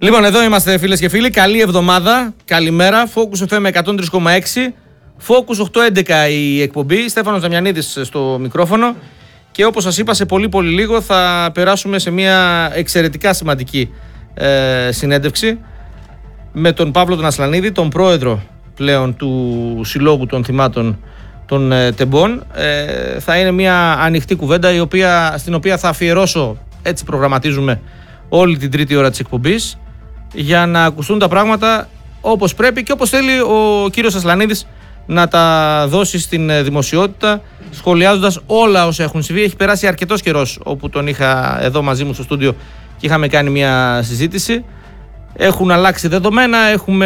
Λοιπόν, εδώ είμαστε φίλες και φίλοι. Καλή εβδομάδα. Καλημέρα. Focus FM 103,6. Focus 811 η εκπομπή. Στέφανος Δαμιανίδης στο μικρόφωνο. Και όπως σας είπα, σε πολύ λίγο θα περάσουμε σε μια εξαιρετικά σημαντική συνέντευξη με τον Παύλο τον Ασλανίδη, τον πρόεδρο πλέον του Συλλόγου των Θυμάτων των Τεμπών. Θα είναι μια ανοιχτή κουβέντα στην οποία θα αφιερώσω, έτσι προγραμματίζουμε, όλη την τρίτη ώρα της εκπομπής, για να ακουστούν τα πράγματα όπως πρέπει και όπως θέλει ο κύριος Ασλανίδης να τα δώσει στην δημοσιότητα, σχολιάζοντας όλα όσα έχουν συμβεί. Έχει περάσει αρκετός καιρός όπου τον είχα εδώ μαζί μου στο στούντιο και είχαμε κάνει μια συζήτηση. Έχουν αλλάξει δεδομένα,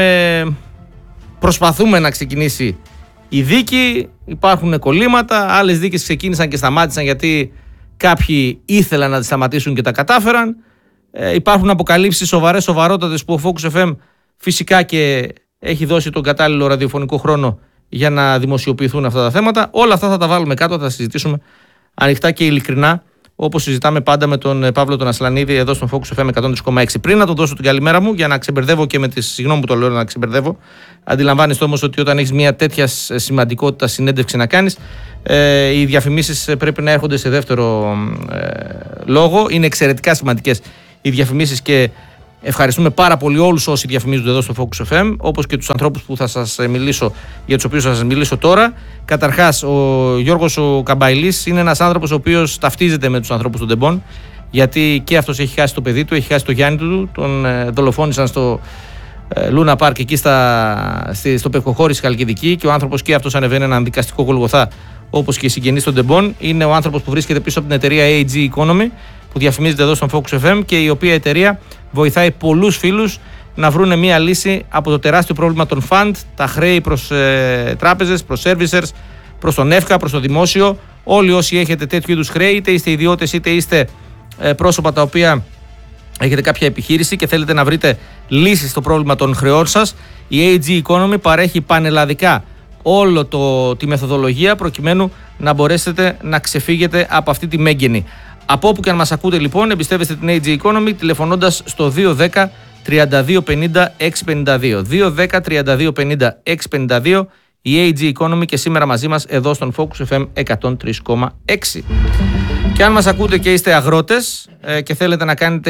προσπαθούμε να ξεκινήσει η δίκη, υπάρχουν κολλήματα, άλλες δίκες ξεκίνησαν και σταμάτησαν γιατί κάποιοι ήθελαν να τις σταματήσουν και τα κατάφεραν. Υπάρχουν αποκαλύψεις σοβαρότατες που ο Focus FM φυσικά και έχει δώσει τον κατάλληλο ραδιοφωνικό χρόνο για να δημοσιοποιηθούν αυτά τα θέματα. Όλα αυτά θα τα βάλουμε κάτω, θα τα συζητήσουμε ανοιχτά και ειλικρινά, όπως συζητάμε πάντα με τον Παύλο τον Ασλανίδη εδώ στον Focus FM 103,6. Πριν να τον δώσω την καλημέρα μου, για να ξεμπερδεύω και με τις. Συγγνώμη που το λέω να ξεμπερδεύω. Αντιλαμβάνεστε όμως ότι όταν έχεις μια τέτοια σημαντικότητα συνέντευξη να κάνεις, οι διαφημίσεις πρέπει να έρχονται σε δεύτερο λόγο. Είναι εξαιρετικά σημαντικές οι διαφημίσεις και ευχαριστούμε πάρα πολύ όλους όσοι διαφημίζονται εδώ στο Focus FM, όπως και τους ανθρώπους που θα σας μιλήσω, για τους οποίους θα σας μιλήσω τώρα. Καταρχάς, ο Γιώργος ο Καμπαϊλής είναι ένας άνθρωπος ο οποίος ταυτίζεται με τους ανθρώπους των Τεμπών, γιατί και αυτός έχει χάσει το παιδί του, έχει χάσει το Γιάννη του, τον δολοφόνησαν στο Λούνα Πάρκ εκεί στο Πευκοχώρι στη Χαλκιδική, και ο άνθρωπος και αυτός ανεβαίνει έναν δικαστικό γολγοθά, όπως και οι συγγενείς των Τεμπών. Είναι ο άνθρωπος που βρίσκεται πίσω από την εταιρεία AG Economy, που διαφημίζεται εδώ στον Focus FM, και η οποία εταιρεία βοηθάει πολλούς φίλους να βρουν μια λύση από το τεράστιο πρόβλημα των fund, τα χρέη προς τράπεζες, προς servicers, προς τον ΕΦΚΑ, προς το δημόσιο. Όλοι όσοι έχετε τέτοιου είδους χρέη, είτε είστε ιδιώτες είτε είστε πρόσωπα τα οποία έχετε κάποια επιχείρηση και θέλετε να βρείτε λύσεις στο πρόβλημα των χρεών σας, η AG Economy παρέχει πανελλαδικά όλο τη μεθοδολογία προκειμένου να μπορέσετε να ξεφύγετε από αυτή τη μέγενη. Από όπου και αν μας ακούτε λοιπόν, εμπιστεύεστε την AG Economy τηλεφωνώντας στο 210 32 50 652. 210 32 50 652 η AG Economy, και σήμερα μαζί μας εδώ στον Focus FM 103,6. Και αν μας ακούτε και είστε αγρότες και θέλετε να κάνετε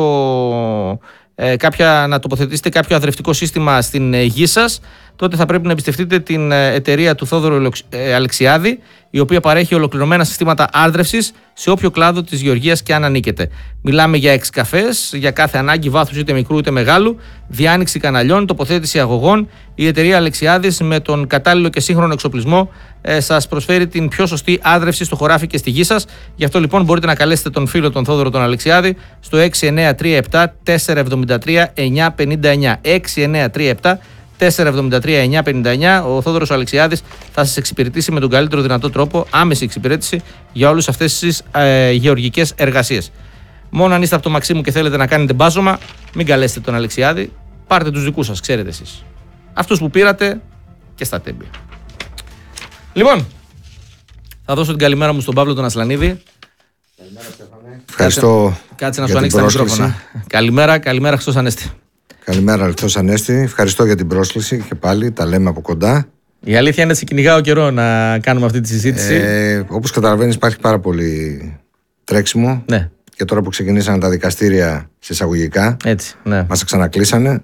να τοποθετήσετε κάποιο αδρευτικό σύστημα στην γη σας, τότε θα πρέπει να εμπιστευτείτε την εταιρεία του Θόδωρου Αλεξιάδη, η οποία παρέχει ολοκληρωμένα συστήματα άρδρευσης σε όποιο κλάδο της γεωργίας και αν ανήκετε. Μιλάμε για εξκαφές, για κάθε ανάγκη βάθους είτε μικρού είτε μεγάλου, διάνοιξη καναλιών, τοποθέτηση αγωγών. Η εταιρεία Αλεξιάδης με τον κατάλληλο και σύγχρονο εξοπλισμό σας προσφέρει την πιο σωστή άρδρευση στο χωράφι και στη γη σας. Γι' αυτό λοιπόν μπορείτε να καλέσετε τον φίλο τον Θόδωρο τον Αλεξιάδη στο 6937 473 959. 6937 473 959. Ο Θόδωρος Αλεξιάδης θα σας εξυπηρετήσει με τον καλύτερο δυνατό τρόπο, άμεση εξυπηρέτηση για όλες αυτές τις γεωργικές εργασίες. Μόνο αν είστε από το Μαξίμου και θέλετε να κάνετε μπάζωμα, μην καλέσετε τον Αλεξιάδη, πάρτε τους δικούς σας, ξέρετε εσείς. Αυτούς που πήρατε και στα τέμπια. Λοιπόν, θα δώσω την καλημέρα μου στον Παύλο τον Ασλανίδη. Καλημέρα, Στέφανε. Ευχαριστώ. Κάτσε να σου ανοίξει τα μικρόφωνα. Καλημέρα, Χριστός Ανέστη. Καλημέρα, Χριστός Ανέστη. Ευχαριστώ για την πρόσκληση και πάλι τα λέμε από κοντά. Η αλήθεια είναι ότι σε κυνηγάω καιρό να κάνουμε αυτή τη συζήτηση. Όπως καταλαβαίνεις, υπάρχει πάρα πολύ τρέξιμο. Ναι. Και τώρα που ξεκινήσαν τα δικαστήρια σε εισαγωγικά, έτσι, ναι, μας ξανακλείσανε.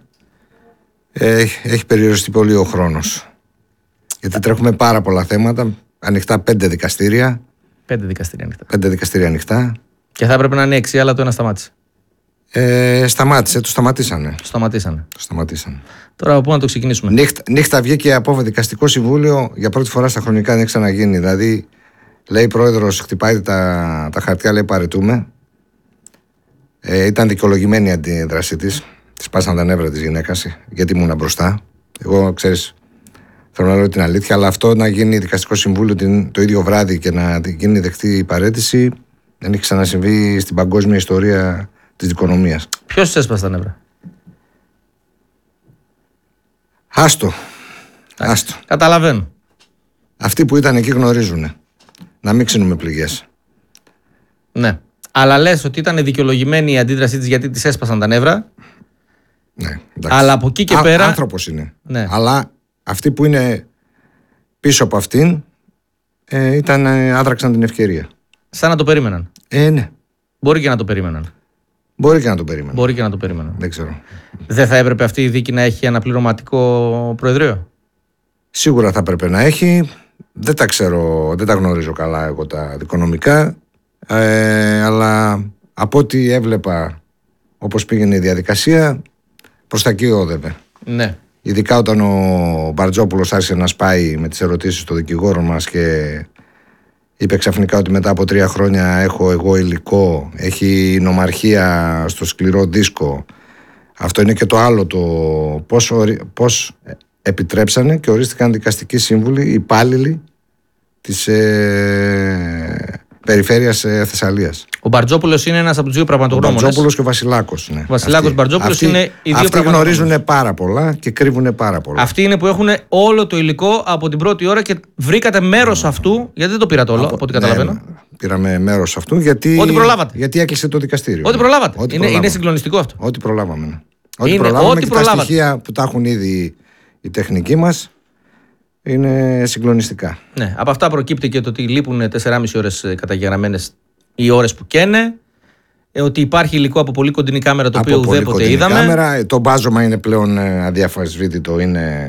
Έχει περιοριστεί πολύ ο χρόνος. Γιατί τρέχουμε πάρα πολλά θέματα. Ανοιχτά 5 δικαστήρια. 5 δικαστήρια ανοιχτά. 5 δικαστήρια ανοιχτά. Και θα έπρεπε να είναι 6, αλλά το ένα σταμάτησε. Σταμάτησε, το σταματήσανε. Το σταματήσανε. Τώρα από πού να το ξεκινήσουμε. Νύχτα βγήκε από δικαστικό συμβούλιο για πρώτη φορά στα χρονικά, δεν έχει ξαναγίνει. Δηλαδή, λέει πρόεδρος, χτυπάει τα χαρτιά, λέει παρετούμε. Ήταν δικαιολογημένη η αντίδρασή της. Της πάσαν τα νεύρα της γυναίκας, γιατί ήμουν μπροστά. Εγώ, ξέρεις, θέλω να λέω την αλήθεια, αλλά αυτό να γίνει δικαστικό συμβούλιο το ίδιο βράδυ και να γίνει δεκτή η παρέτηση, δεν έχει ξανασυμβεί στην παγκόσμια ιστορία της δικονομίας. Ποιος έσπασε τα νεύρα? Άστο. Καταλαβαίνω. Αυτοί που ήταν εκεί γνωρίζουν. Να μην ξύνουμε πληγές. Ναι. Αλλά λες ότι ήταν δικαιολογημένη η αντίδρασή της γιατί της έσπασαν τα νεύρα. Ναι, εντάξει. Αλλά από εκεί και πέρα. Άνθρωπος είναι. Ναι. Αλλά αυτοί που είναι πίσω από αυτήν άδραξαν την ευκαιρία. Σαν να το περίμεναν. Ναι. Μπορεί και να το περίμεναν. Μπορεί και να το περίμεναν. Δεν ξέρω. Δεν θα έπρεπε αυτή η δίκη να έχει ένα πληρωματικό προεδρείο? Σίγουρα θα έπρεπε να έχει. Δεν τα ξέρω, δεν τα γνωρίζω καλά εγώ τα δικονομικά. Αλλά από ό,τι έβλεπα, όπως πήγαινε η διαδικασία, προς τα εκεί όδευε. Ναι. Ειδικά όταν ο Μπαρτζόπουλος άρχισε να σπάει με τις ερωτήσεις των δικηγόρων μας και είπε ξαφνικά ότι μετά από 3 χρόνια έχω εγώ υλικό, έχει νομαρχία στο σκληρό δίσκο. Αυτό είναι και το άλλο, το πώς επιτρέψανε και ορίστηκαν δικαστικοί σύμβουλοι, υπάλληλοι της περιφέρειας Θεσσαλίας. Ο Μπαρτζόπουλος είναι ένας από τους δύο πραγματογνώμονες. Ο Μπαρτζόπουλος και ο Βασιλάκος. Ναι. Βασιλάκος Μπαρτζόπουλος είναι οι δύο πραγματογνώμονες. Αυτοί γνωρίζουν πάρα πολλά και κρύβουν πάρα πολλά. Αυτοί είναι που έχουν όλο το υλικό από την πρώτη ώρα και βρήκατε μέρος αυτού, γιατί δεν το πήρατε όλο, από ό,τι καταλαβαίνω. Ναι, πήραμε μέρος αυτού γιατί. Ό,τι προλάβατε. Γιατί έκλεισε το δικαστήριο. Ό,τι προλάβατε. Είναι συγκλονιστικό αυτό. Ό,τι προλάβαμε. Ό,τι προλάβαμε και τα στοιχεία που τα έχουν ήδη οι τεχνικοί μας είναι συγκλονιστικά. Ναι, από αυτά προκύπτει και το ότι λείπουν 4,5 ώρες καταγεγραμμένες οι ώρες που καίνε. Ότι υπάρχει υλικό από πολύ κοντινή κάμερα το οποίο ουδέποτε είδαμε. Το μπάζωμα είναι πλέον αδιαφασβήτητο. Είναι